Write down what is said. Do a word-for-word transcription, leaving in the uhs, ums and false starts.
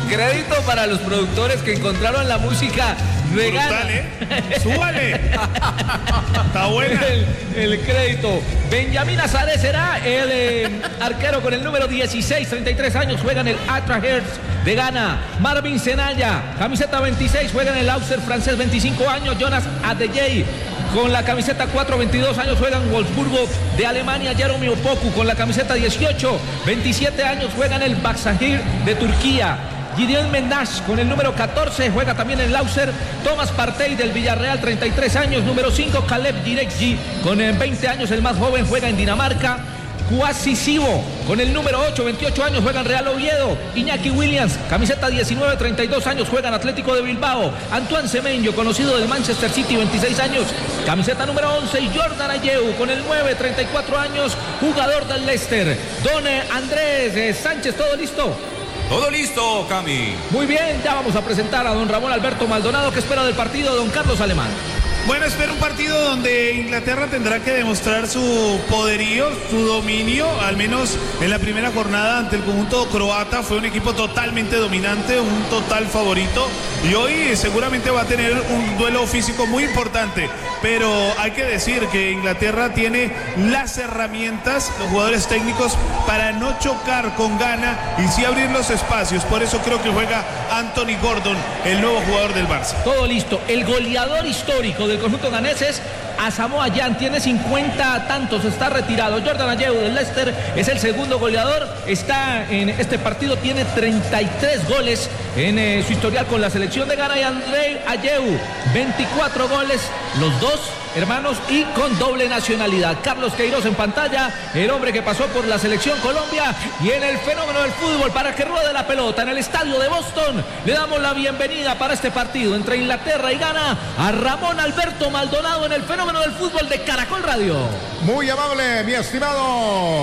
Crédito para los productores que encontraron la música de Ghana. Brutal, ¿eh? ¡Súbale! Está buena. El, el crédito. Benjamín Azaré será el eh, arquero con el número dieciséis, treinta y tres años, juega en el Accra Hearts de Ghana. Marvin Senaya, camiseta veintiséis, juega en el Auxerre francés, veinticinco años. Jonas Adeyemi, con la camiseta cuatro, veintidós años, juega en Wolfsburgo de Alemania. Jeremy Opoku con la camiseta dieciocho, veintisiete años, juega en el Başakşehir de Turquía. Gideon Mendash con el número catorce, juega también en el Auxerre. Thomas Partey del Villarreal, treinta y tres años. Número cinco, Caleb Girekji con veinte años, el más joven, juega en Dinamarca. Kwasi Sibo con el número ocho, veintiocho años, juega en Real Oviedo. Iñaki Williams, camiseta diecinueve, treinta y dos años, juega en Atlético de Bilbao. Antoine Semenyo, conocido del Manchester City, veintiséis años, camiseta número once. Y Jordan Ayew con el nueve, treinta y cuatro años, jugador del Leicester. Don eh, Andrés eh, Sánchez, ¿todo listo? Todo listo, Cami. Muy bien, ya vamos a presentar a don Ramón Alberto Maldonado. ¿Qué espera del partido, don Carlos Alemán? Bueno, espero un partido donde Inglaterra tendrá que demostrar su poderío, su dominio, al menos en la primera jornada ante el conjunto croata. Fue un equipo totalmente dominante, un total favorito, y hoy seguramente va a tener un duelo físico muy importante, pero hay que decir que Inglaterra tiene las herramientas, los jugadores técnicos, para no chocar con Ghana y sí abrir los espacios. Por eso creo que juega Anthony Gordon, el nuevo jugador del Barça. Todo listo. El goleador histórico del conjunto ganés es Asamoah Gyan, tiene cincuenta tantos, está retirado. Jordan Ayew del Leicester es el segundo goleador, está en este partido, tiene treinta y tres goles en eh, su historial con la selección de Ghana. Y André Ayew, veinticuatro goles, los dos hermanos y con doble nacionalidad. Carlos Queiroz en pantalla, el hombre que pasó por la selección Colombia y en el fenómeno del fútbol para que ruede la pelota en el estadio de Boston. Le damos la bienvenida para este partido entre Inglaterra y Ghana a Ramón Alberto Maldonado en el fenómeno del fútbol de Caracol Radio. Muy amable, mi estimado